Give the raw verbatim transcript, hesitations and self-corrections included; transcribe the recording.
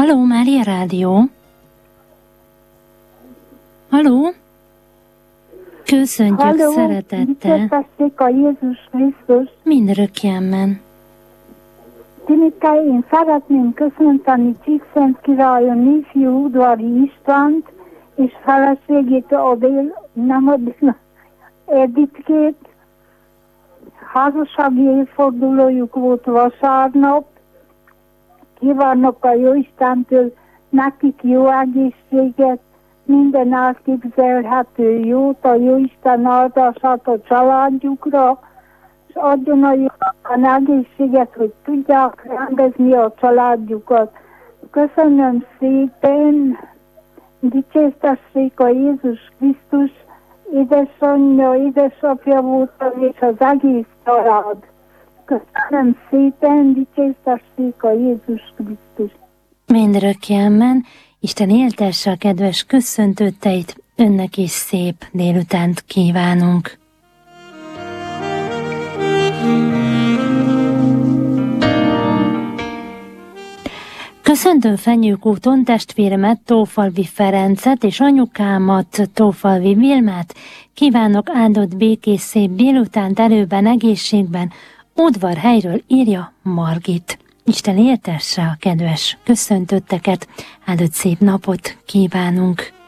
Halló, Mária Rádió. Halló. Köszöntjük Halló, szeretettel. dicsértessék a Jézus Krisztus. Mindörökkénben. Tinike, én szeretném köszönteni Csíkszent királyon ifjú Udvari Istvánt és feleségét Adél, nem Adél, Editkét. Házassági évfordulójuk volt vasárnap. Kívánok a Jóistentől nekik jó egészséget, minden elképzelhető jót, a Jóisten áldását a családjukra, és adjon a Jóisten egészséget, hogy tudják rendezni a családjukat. Köszönöm szépen, dicsértessék a Jézus Krisztus, édesanyja, édesapja voltam, és az egész család. Köszönöm szépen, dicsértessék a Jézus Krisztus. Mindörökkénben. Isten éltesse a kedves köszöntőtteit, önnek is szép délutánt kívánunk. Köszöntöm Fenyők úton testvéremet, Tófalvi Ferencet és anyukámat, Tófalvi Vilmát. Kívánok áldott, békés, szép délutánt, erőben, egészségben, udvarhelyről, írja Margit. Isten éltesse a kedves köszöntötteket, áldott szép napot kívánunk!